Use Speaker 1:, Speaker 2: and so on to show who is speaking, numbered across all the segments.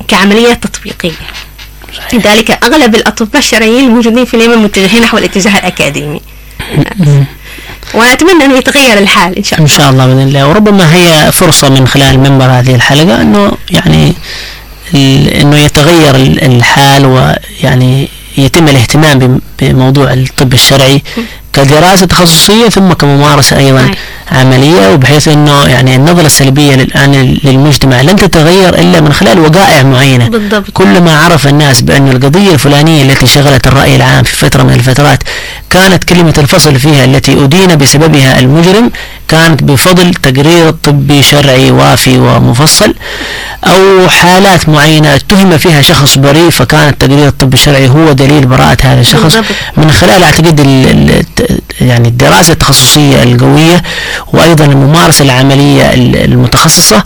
Speaker 1: كعمليات تطبيقية. لذلك أغلب الأطباء الشرعيين الموجودين في اليمن متجهين نحو الاتجاه الأكاديمي، ونتمنى أنه يتغير الحال إن شاء الله.
Speaker 2: إن شاء الله بإذن الله. وربما هي فرصة من خلال منبر هذه الحلقة أنه يعني أنه يتغير الحال، ويعني يتم الاهتمام بموضوع الطب الشرعي كدراسة تخصصية ثم كممارسة أيضا عملية، وبحيث أنه يعني النظرة السلبية الآن للمجتمع لن تتغير إلا من خلال وقائع معينة.
Speaker 1: بالضبط.
Speaker 2: كلما عرف الناس بأن القضية الفلانية التي شغلت الرأي العام في فترة من الفترات كانت كلمة الفصل فيها التي أدين بسببها المجرم كانت بفضل تقرير طبي شرعي وافي ومفصل، أو حالات معينة اتهم فيها شخص بريء فكان التقرير الطبي الشرعي هو دليل براءة هذا الشخص. من خلال أعتقد يعني الدراسة التخصصية القوية وأيضا الممارسة العملية المتخصصة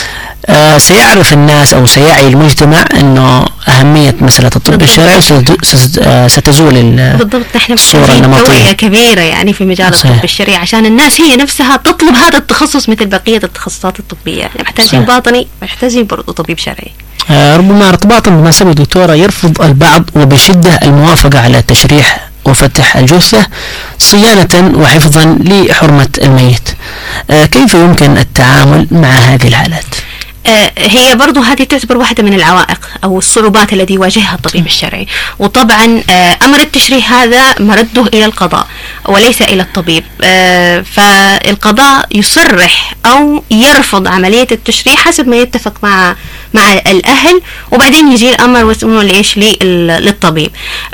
Speaker 2: سيعرف الناس أو سيعي المجتمع أنه أهمية مسألة الطب الشرعي ستزول
Speaker 1: بالضبط. نحن
Speaker 2: الصورة النمطية.
Speaker 1: توعية كبيرة يعني في مجال الطب الشرعي عشان الناس هي نفسها تطلب هذا التخصص مثل بقية التخصصات الطبية. يعني محتاجين باطني، محتاجين برضو طبيب شرعي.
Speaker 2: ربما ارتباطا بما سبق دكتورة، يرفض البعض وبشدة الموافقة على تشريح وفتح الجثة صيانة وحفظا لحرمة الميت. كيف يمكن التعامل مع هذه الحالات؟
Speaker 1: هي برضو هذه تعتبر واحدة من العوائق أو الصعوبات التي يواجهها الطبيب الشرعي. وطبعا أمر التشريح هذا مرده إلى القضاء وليس إلى الطبيب. فالقضاء يصرح أو يرفض عملية التشريح حسب ما يتفق مع الأهل، وبعدين يجي الأمر واسمه ليش للطبيب.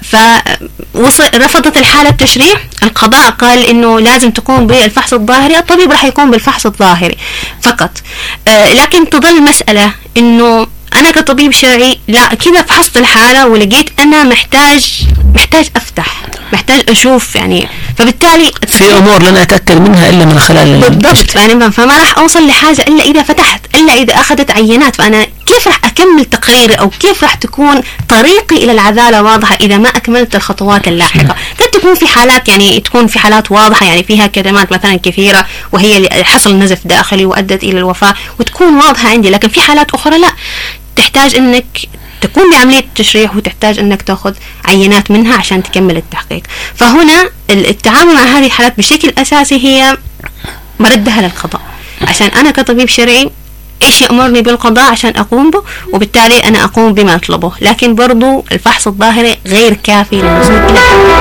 Speaker 1: فرفضت الحالة التشريح، القضاء قال إنه لازم تقوم بالفحص الظاهري، الطبيب راح يقوم بالفحص الظاهري فقط. لكن تظل مسألة إنه أنا كطبيب شرعي لا كذا فحصت الحالة ولقيت أنا محتاج أفتح، محتاج أشوف يعني، فبالتالي
Speaker 2: في أمور لن أتأكد منها إلا من خلال
Speaker 1: بالضبط يعني، فما راح أوصل لحاجة إلا إذا فتحت، إلا إذا أخذت عينات. فأنا كيف راح أكمل تقريري أو كيف راح تكون طريقي إلى العدالة واضحة إذا ما أكملت الخطوات اللاحقة؟ قد تكون في حالات يعني تكون في حالات واضحة يعني فيها كدمات مثلا كثيرة وهي حصل نزف داخلي وأدت إلى الوفاة وتكون واضحة عندي، لكن في حالات أخرى لا، تحتاج أنك تكون بعملية التشريح وتحتاج أنك تأخذ عينات منها عشان تكمل التحقيق. فهنا التعامل مع هذه الحالات بشكل أساسي هي مردها للقضاء، عشان أنا كطبيب شرعي إيش يأمرني بالقضاء عشان أقوم به، وبالتالي أنا أقوم بما أطلبه. لكن برضو الفحص الظاهري غير كافي للوصول إلى